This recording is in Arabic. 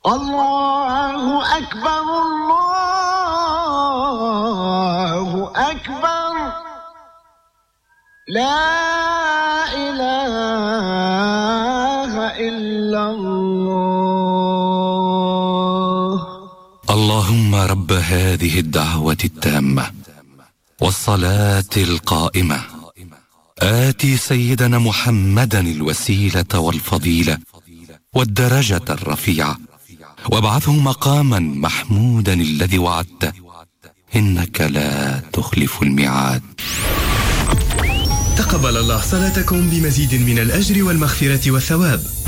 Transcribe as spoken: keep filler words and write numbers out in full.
الله أكبر الله أكبر لا إله إلا الله. اللهم رب هذه الدعوة التامة والصلاة القائمة آتي سيدنا محمدا الوسيلة والفضيلة والدرجة الرفيعة وابعثه مقاما محمودا الذي وعدته إنك لا تخلف الميعاد. تقبل الله صلاتكم بمزيد من الأجر والمغفرة والثواب.